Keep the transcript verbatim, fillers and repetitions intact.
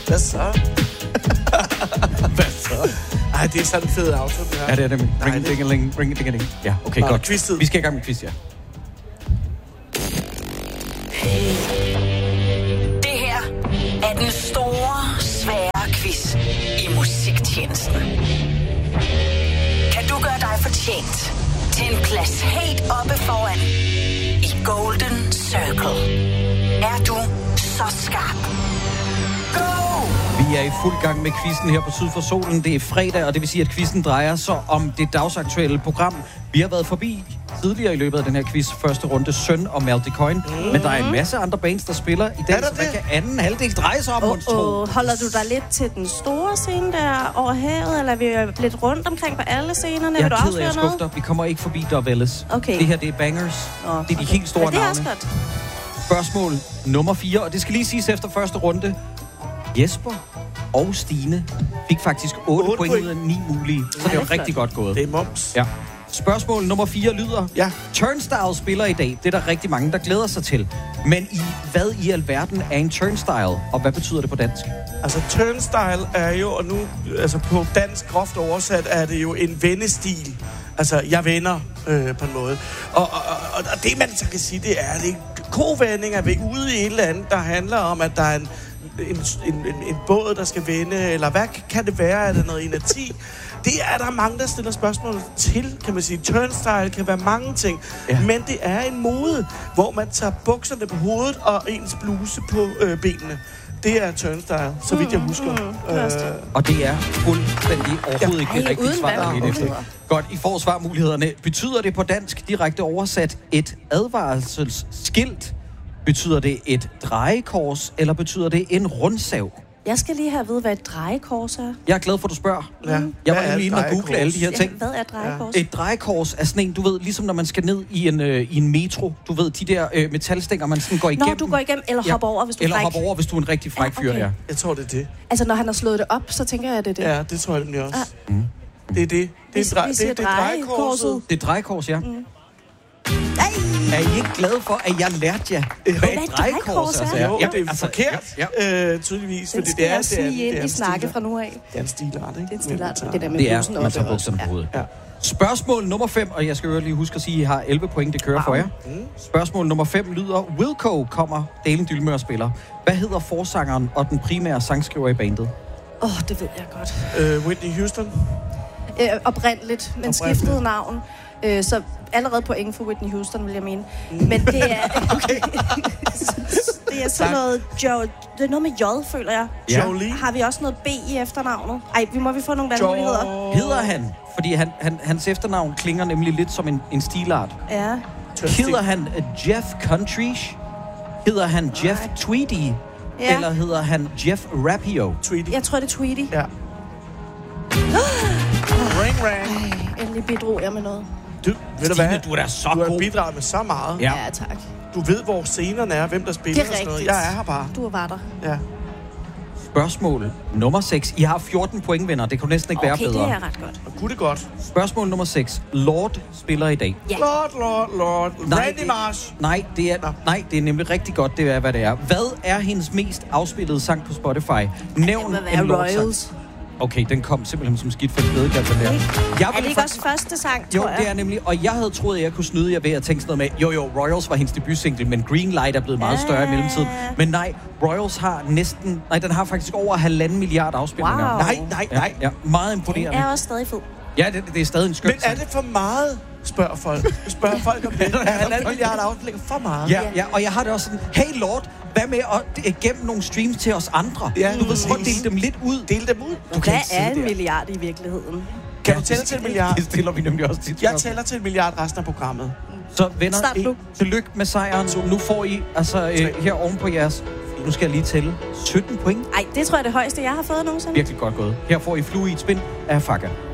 Hvad så? Hvad så? Ej, det er sådan en fed auto, det her. Ja, det er det. Ring, ding, ding, ring, ding, ding. Ja, okay, Nå, godt. quiz-tid. Vi skal i gang med quiz, ja. Det her er den store, svære quiz i musiktjenesten. Kan du gøre dig fortjent til en plads helt oppe foran i Golden Circle? Er du så skarp? Go! Vi er i fuld gang med quizzen her på Syd for Solen. Det er fredag, og det vil sige, at quizzen drejer sig om det dagsaktuelle program. Vi har været forbi tidligere i løbet af den her quiz. Første runde, Søn og Maldi Coin. Mm. Men der er en masse andre bands, der spiller i dag, så hvad kan anden halvdel dreje sig om, oh, monstro? oh. Holder du dig lidt til den store scene der over havet, eller er vi lidt rundt omkring på alle scenerne? Jeg Vil du er ked af, afsløre jeg noget? skufter. Vi kommer ikke forbi Dorvelles. Okay. Det her, det er bangers. Oh, det er de okay. helt store Men det er navne. også godt. Spørgsmål nummer fire, og det skal lige siges efter første runde. Jesper og Stine fik faktisk otte point ud af ni mulige, så det var rigtig godt gået. Det er mums. Ja. Spørgsmål nummer fire lyder. Ja. Turnstile spiller i dag. Det er der rigtig mange, der glæder sig til. Men i hvad i alverden er en turnstile, og hvad betyder det på dansk? Altså, turnstile er jo, og nu, altså på dansk groft oversat, er det jo en vendestil. Altså, jeg vender øh, på en måde. Og, og, og, og det, man så kan sige, det er, det er kovending, at vi er ude i et eller andet, der handler om, at der er en, en, en, en, en båd, der skal vende, eller hvad kan det være? Er det noget en af ti? Det er der mange, der stiller spørgsmål til, kan man sige. Turnstile kan være mange ting, ja. Men det er en mode, hvor man tager bukserne på hovedet og ens bluse på øh, benene. Det er turnstile, så vidt jeg husker. Mm, mm, øh, og det er fuldstændig overhovedet ja. ikke det rigtige svar, der okay. efter. Godt, I får svarmulighederne. Betyder det på dansk direkte oversat et advarselsskilt? Betyder det et drejekors, eller betyder det en rundsav? Jeg skal lige have at vide, hvad et drejekors er. Jeg er glad for, at du spørger. Ja. Jeg var lige inde og google alle de her ting. Ja, hvad er et drejekors? Et drejekors er sådan en, du ved, ligesom når man skal ned i en, øh, i en metro. Du ved, de der øh, metalstænger, man sådan går igennem. Nå, du går igennem, eller ja. hopper over, hvis du er Eller fræk. hopper over, hvis du er en rigtig fræk fyr, ja, okay. ja. Jeg tror, det er det. Altså, når han har slået det op, så tænker jeg, det er det. Ja, det tror jeg nemlig også. Ah. Mm. Det er det. Det Vi- er, drej- vi det, siger det, det er drejekorset. Det er et drejekors, ja. Mm. Er I ikke glade for, at jeg lærte jer, hvad Hvad et et drejekors drejekors altså er? Jo, Ja, det er altså, forkert, ja, ja. Øh, tydeligvis. Den fordi skal det er, jeg snige det er, ind det er i en snakke stilart. fra nu af. Det er en stilart, ikke? Det er en stilart. Men Det der med Det er, blusen man op, tager det bukserne på også. hovedet. Ja. Spørgsmål nummer fem, og jeg skal jo lige huske at sige, at I har elleve point, det kører wow. for jer. Mm. Spørgsmål nummer fem lyder, Wilco kommer, Dalen Dylmør spiller. Hvad hedder forsangeren og den primære sangskriver i bandet? Åh, oh, det ved jeg godt. Øh, Whitney Houston. Øh, oprindeligt, men Oprindeligt. skiftede navn. Øh, så allerede point for Whitney Houston, vil jeg mene. Men det er... Okay. det er sådan noget... Jo, det er noget med J, føler jeg. Ja. Jolie. Har vi også noget B i efternavnet? Ej, vi må vi få nogle valgmuligheder. Hedder han, fordi han, han, hans efternavn klinger nemlig lidt som en, en stilart. Ja. Hedder han Jeff Countrysh? Hedder han Jeff Tweedy? Ja. Eller hedder han Jeff Rapio? Tweety. Jeg tror, det er Tweety. Ja. Ring, ring. Ej, endelig bidrog jeg med noget. Du, ved du Stine, hvad? du er da så Du har god. bidraget med så meget. Ja. Ja, tak. Du ved, hvor scenerne er, hvem der spiller Det er og sådan noget. rigtigt. Jeg er her bare. Du var der. Ja. Spørgsmål nummer seks. I har fjorten point, venner. Det kunne næsten ikke Okay, være bedre. det er ret godt. Og kunne det godt. Spørgsmål nummer seks. Lord spiller i dag. Ja. Lord, Lord, Lord. Nej, Randy det- Marsh. Nej, det er, nej, det er nemlig rigtig godt, det er, hvad det er. Hvad er hendes mest afspillede sang på Spotify? Nævn Det må en være Lord-sang. Royals. Okay, den kom simpelthen som skidt for det bedekald, den der. Jeg Er det ville ikke faktisk- også første sang, Jo, tror jeg? det er nemlig, og jeg havde troet, at jeg kunne snyde jer ved at tænke sådan noget med, jo jo, Royals var hendes debutsingle, men Green Light er blevet meget Ja. større i mellemtiden. Men nej, Royals har næsten, nej, den har faktisk over halvanden milliard afspilninger. Wow. Nej, nej, nej. Ja, ja, meget Den imponerende. er også stadig fed. Ja, det, det er stadig en skøn Men er det for meget, spørger folk. Spørger folk om det. Er halvanden milliard afspilninger for meget? Ja, ja, og jeg har det også sådan, hey Lord, hvad med at uh, gemme nogle streams til os andre? Ja, du ved, prøv at præcis. dele dem lidt ud. Del dem ud. Du kan Hvad ikke sidde er en der. milliard i virkeligheden? Kan du tælle til en milliard? Det stiller vi nemlig også tit. Jeg tæller til en milliard resten af programmet. Så venner, Start nu. tillykke med sejren. Nu får I, altså øh, her oven på jeres, nu skal jeg lige tælle, sytten point. Ej, det tror jeg er det højeste, jeg har fået nogensinde. Virkelig godt gået. Her får I flue i et spind af Fakka.